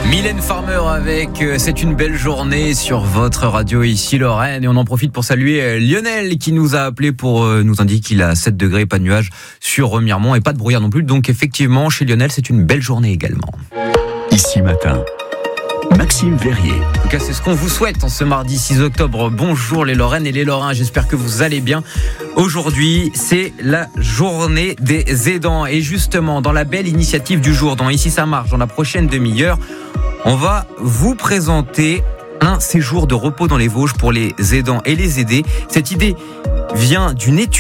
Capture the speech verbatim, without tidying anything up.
Mylène Farmer avec euh, C'est une belle journée sur votre radio ici Lorraine, et on en profite pour saluer euh, Lionel qui nous a appelé pour euh, nous indiquer qu'il a sept degrés, pas de nuages sur Remiremont et pas de brouillard non plus, donc effectivement chez Lionel c'est une belle journée également. Ici Matin, Maxime Verrier. En tout cas, c'est ce qu'on vous souhaite en ce mardi six octobre. Bonjour les Lorraines et les Lorrains, j'espère que vous allez bien. Aujourd'hui, c'est la journée des aidants. Et justement, dans la belle initiative du jour, dans Ici ça marche, dans la prochaine demi-heure, on va vous présenter un séjour de repos dans les Vosges pour les aidants et les aidés. Cette idée vient d'une étude